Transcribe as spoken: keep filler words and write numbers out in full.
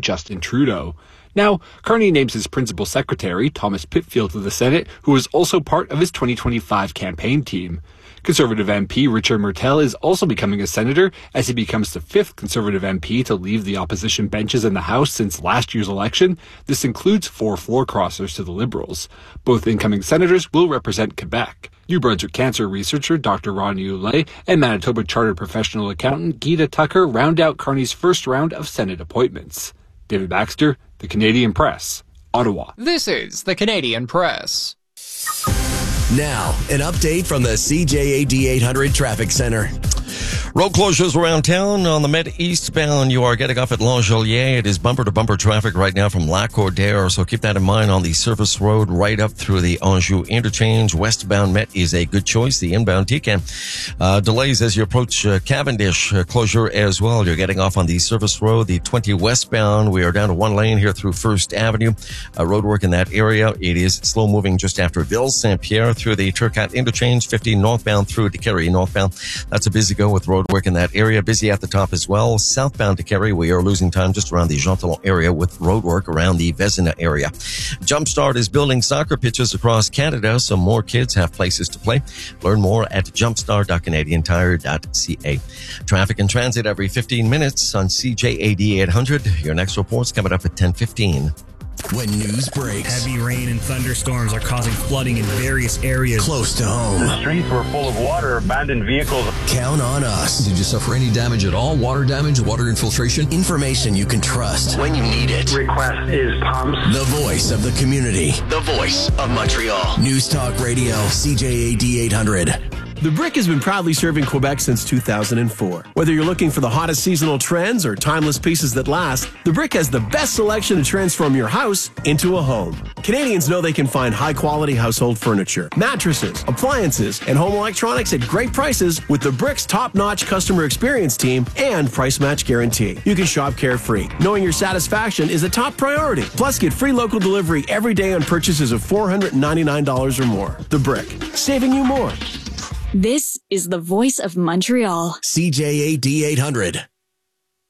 Justin Trudeau. Now, Carney names his principal secretary, Thomas Pitfield, to the Senate, who is also part of his twenty twenty-five campaign team. Conservative M P Richard Martel is also becoming a senator as he becomes the fifth Conservative M P to leave the opposition benches in the House since last year's election. This includes four floor crossers to the Liberals. Both incoming senators will represent Quebec. New Brunswick cancer researcher Doctor Ron Ouellette and Manitoba Chartered Professional Accountant Gita Tucker round out Carney's first round of Senate appointments. David Baxter, The Canadian Press, Ottawa. This is The Canadian Press. Now, an update from the C J A D eight hundred Traffic Center. Road closures around town. On the Met eastbound, you are getting off at Langelier. It is bumper-to-bumper traffic right now from Lac-Cordaire, so keep that in mind on the service road right up through the Anjou interchange. Westbound Met is a good choice. The inbound T C A M. Uh, delays as you approach uh, Cavendish uh, closure as well. You're getting off on the service road. The twenty westbound, we are down to one lane here through First Avenue. Uh, road work in that area. It is slow-moving just after Ville-Saint-Pierre through the Turcotte interchange. fifty northbound through to Kerry northbound. That's a busy go with road work in that area. Busy at the top as well. Southbound to Kerry, we are losing time just around the Jean Talon area with road work around the Vezina area. Jumpstart is building soccer pitches across Canada so more kids have places to play. Learn more at jumpstart dot canadian tire dot c a. Traffic and transit every fifteen minutes on C J A D eight hundred. Your next report's coming up at ten fifteen. When news breaks, heavy rain and thunderstorms are causing flooding in various areas close to home. The streets were full of water, abandoned vehicles. Count on us. Did you suffer any damage at all? Water damage, water infiltration? Information you can trust when you need it. Request is pumps. The voice of the community. The voice of Montreal. News Talk Radio, C J A D eight hundred. The Brick has been proudly serving Quebec since two thousand four. Whether you're looking for the hottest seasonal trends or timeless pieces that last, The Brick has the best selection to transform your house into a home. Canadians know they can find high-quality household furniture, mattresses, appliances, and home electronics at great prices with The Brick's top-notch customer experience team and price match guarantee. You can shop carefree, knowing your satisfaction is a top priority. Plus, get free local delivery every day on purchases of four hundred ninety-nine dollars or more. The Brick, saving you more. This is the voice of Montreal. C J A D eight hundred.